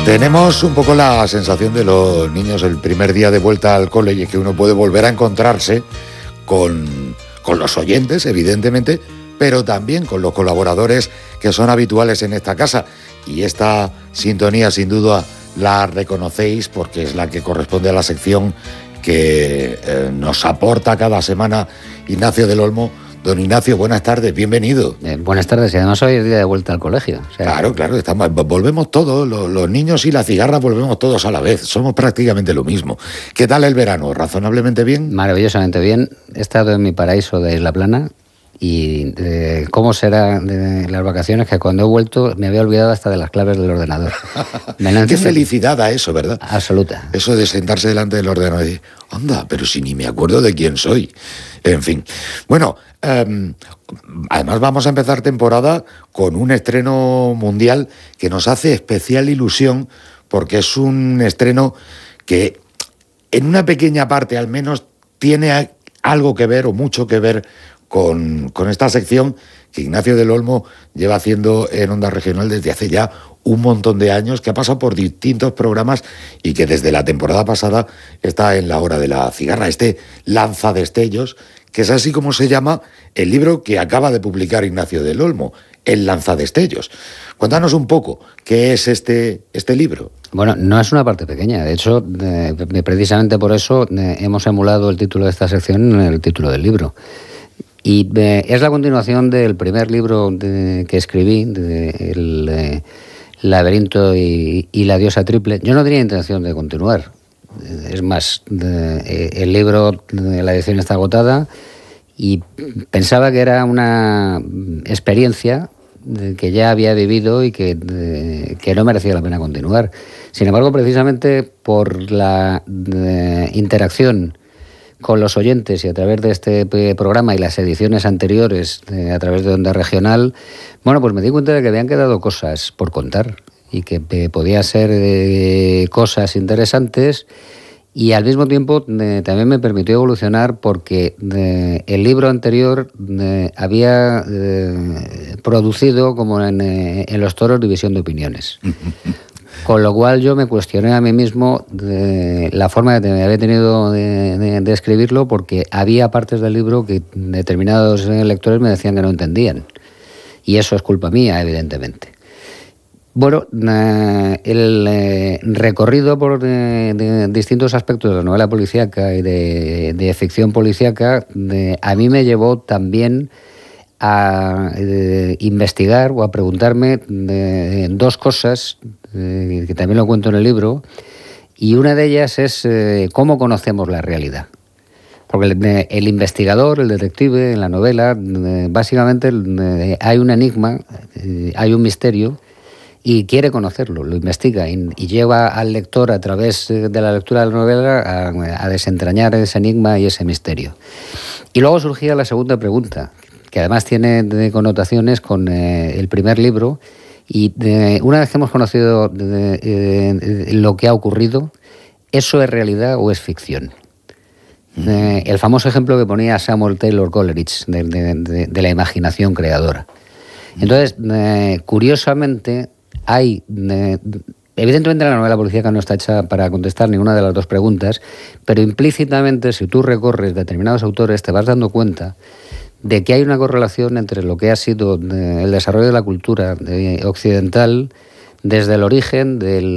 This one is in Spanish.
Tenemos un poco la sensación de los niños el primer día de vuelta al cole, y es que uno puede volver a encontrarse con los oyentes, evidentemente, pero también con los colaboradores que son habituales en esta casa. Y esta sintonía, sin duda, la reconocéis porque es la que corresponde a la sección que nos aporta cada semana Ignacio del Olmo. Don Ignacio, buenas tardes, bienvenido. Buenas tardes, y además hoy es día de vuelta al colegio. O sea, Claro, volvemos todos, los niños y la cigarra volvemos todos a la vez, somos prácticamente lo mismo. ¿Qué tal el verano? ¿Razonablemente bien? Maravillosamente bien. He estado en mi paraíso de Isla Plana y cómo será de las vacaciones, que cuando he vuelto me había olvidado hasta de las claves del ordenador. Qué felicidad da eso, ¿verdad? Absoluta. Eso de sentarse delante del ordenador y decir, anda, pero si ni me acuerdo de quién soy. En fin. Bueno, además vamos a empezar temporada con un estreno mundial que nos hace especial ilusión porque es un estreno que en una pequeña parte al menos tiene algo que ver o mucho que ver con esta sección que Ignacio del Olmo lleva haciendo en Onda Regional desde hace ya un montón de años, que ha pasado por distintos programas y que desde la temporada pasada está en La Hora de la Cigarra, este Lanzadestellos, que es así como se llama el libro que acaba de publicar Ignacio del Olmo, El Lanzadestellos. Cuéntanos un poco qué es este libro. Bueno, no es una parte pequeña. De hecho, precisamente por eso hemos emulado el título de esta sección en el título del libro. Y es la continuación del primer libro que escribí, El laberinto y la diosa triple. Yo no tenía intención de continuar. Es más, el libro, la edición está agotada y pensaba que era una experiencia que ya había vivido y que no merecía la pena continuar. Sin embargo, precisamente por la interacción con los oyentes y a través de este programa y las ediciones anteriores a través de Onda Regional, bueno, pues me di cuenta de que habían quedado cosas por contar y que podía ser cosas interesantes, y al mismo tiempo también me permitió evolucionar porque el libro anterior había producido, como en Los Toros, división de opiniones. Con lo cual yo me cuestioné a mí mismo la forma que había tenido de escribirlo, porque había partes del libro que determinados lectores me decían que no entendían. Y eso es culpa mía, evidentemente. Bueno, el recorrido por distintos aspectos de la novela policíaca y de ficción policíaca a mí me llevó también a investigar o a preguntarme dos cosas que también lo cuento en el libro, y una de ellas es cómo conocemos la realidad. Porque el investigador, el detective, en la novela, básicamente hay un enigma, hay un misterio, y quiere conocerlo, lo investiga y lleva al lector, a través de la lectura de la novela, a desentrañar ese enigma y ese misterio. Y luego surgía la segunda pregunta, que además tiene connotaciones con el primer libro, y una vez que hemos conocido lo que ha ocurrido, ¿eso es realidad o es ficción? El famoso ejemplo que ponía Samuel Taylor Coleridge de la imaginación creadora. Entonces, curiosamente, hay... Evidentemente la novela policíaca no está hecha para contestar ninguna de las dos preguntas, pero implícitamente, si tú recorres determinados autores, te vas dando cuenta de que hay una correlación entre lo que ha sido el desarrollo de la cultura occidental desde el origen del